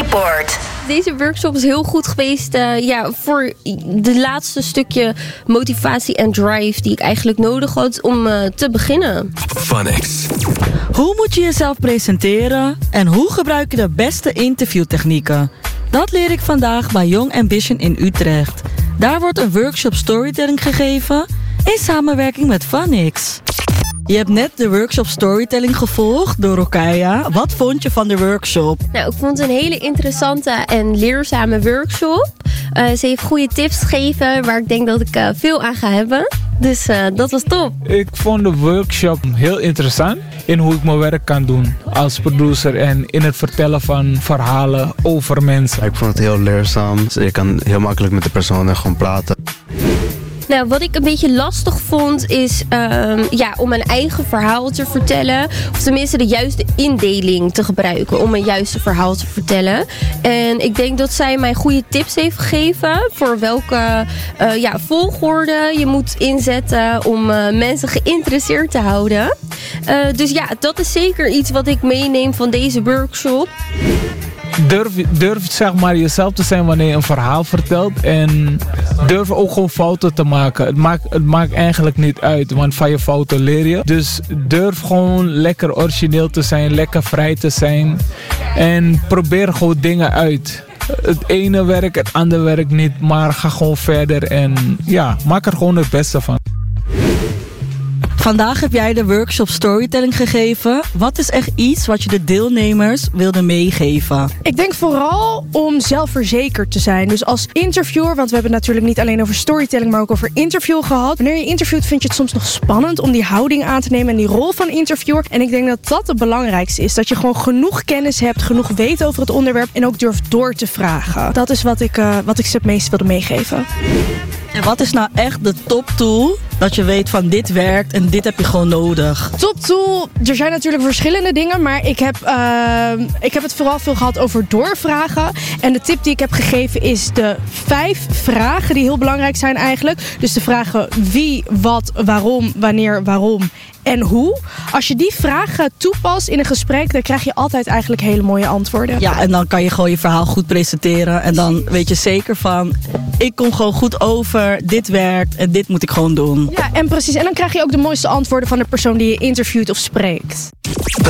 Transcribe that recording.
support. Deze workshop is heel goed geweest voor de laatste stukje motivatie en drive die ik eigenlijk nodig had om te beginnen. Funix. Hoe moet je jezelf presenteren en hoe gebruik je de beste interviewtechnieken? Dat leer ik vandaag bij Young Ambition in Utrecht. Daar wordt een workshop storytelling gegeven in samenwerking met Funix. Je hebt net de workshop storytelling gevolgd door Rokaya. Wat vond je van de workshop? Nou, ik vond het een hele interessante en leerzame workshop. Ze heeft goede tips gegeven waar ik denk dat ik veel aan ga hebben. Dus dat was top. Ik vond de workshop heel interessant in hoe ik mijn werk kan doen als producer en in het vertellen van verhalen over mensen. Ik vond het heel leerzaam. Je kan heel makkelijk met de personen gewoon praten. Nou, wat ik een beetje lastig vond is om mijn eigen verhaal te vertellen. Of tenminste de juiste indeling te gebruiken om een juiste verhaal te vertellen. En ik denk dat zij mij goede tips heeft gegeven voor welke volgorde je moet inzetten om mensen geïnteresseerd te houden. Dus ja, dat is zeker iets wat ik meeneem van deze workshop. Durf zeg maar jezelf te zijn wanneer je een verhaal vertelt. En durf ook gewoon fouten te maken. Het maakt eigenlijk niet uit, want van je fouten leer je. Dus durf gewoon lekker origineel te zijn, lekker vrij te zijn. En probeer gewoon dingen uit. Het ene werkt, het andere werkt niet. Maar ga gewoon verder en maak er gewoon het beste van. Vandaag heb jij de workshop storytelling gegeven. Wat is echt iets wat je de deelnemers wilde meegeven? Ik denk vooral om zelfverzekerd te zijn. Dus als interviewer, want we hebben het natuurlijk niet alleen over storytelling, maar ook over interview gehad. Wanneer je interviewt vind je het soms nog spannend om die houding aan te nemen en die rol van interviewer. En ik denk dat dat het belangrijkste is. Dat je gewoon genoeg kennis hebt, genoeg weet over het onderwerp en ook durft door te vragen. Dat is wat ik ze het meest wilde meegeven. En wat is nou echt de top tool dat je weet van dit werkt en dit heb je gewoon nodig? Top tool, er zijn natuurlijk verschillende dingen, maar ik heb het vooral veel gehad over doorvragen. En de tip die ik heb gegeven is de 5 vragen die heel belangrijk zijn eigenlijk. Dus de vragen wie, wat, waarom, wanneer, waarom en hoe. Als je die vragen toepast in een gesprek, dan krijg je altijd eigenlijk hele mooie antwoorden. Ja, en dan kan je gewoon je verhaal goed presenteren. En dan weet je zeker van, ik kom gewoon goed over, dit werkt en dit moet ik gewoon doen. Ja, en precies. En dan krijg je ook de mooiste antwoorden van de persoon die je interviewt of spreekt.